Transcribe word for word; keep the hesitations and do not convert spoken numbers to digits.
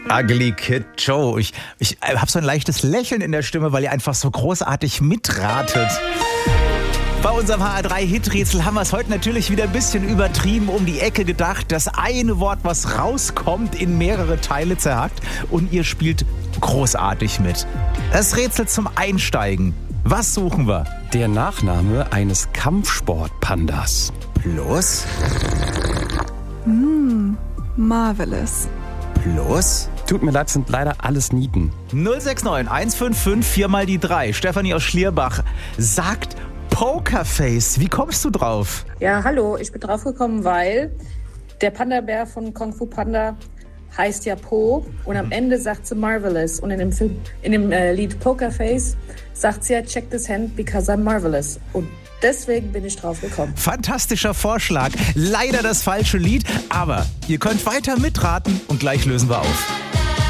Ugly Kid Joe. Ich, ich habe so ein leichtes Lächeln in der Stimme, weil ihr einfach so großartig mitratet. Bei unserem H R drei Hiträtsel haben wir es heute natürlich wieder ein bisschen übertrieben um die Ecke gedacht. Das eine Wort, was rauskommt, in mehrere Teile zerhackt und ihr spielt großartig mit. Das Rätsel zum Einsteigen. Was suchen wir? Der Nachname eines Kampfsportpandas. Plus? Mm, marvelous. Plus? Tut mir leid, sind leider alles Nieten. null sechs neun eins fünf fünf vier mal die drei. Stefanie aus Schlierbach sagt Pokerface. Wie kommst du drauf? Ja, hallo, ich bin drauf gekommen, weil der Panda-Bär von Kung Fu Panda heißt ja Po und am Ende sagt sie Marvelous. Und in dem Film, in dem äh, Lied Pokerface sagt sie ja Check this hand because I'm marvelous. Und deswegen bin ich drauf gekommen. Fantastischer Vorschlag. Leider das falsche Lied, aber ihr könnt weiter mitraten und gleich lösen wir auf.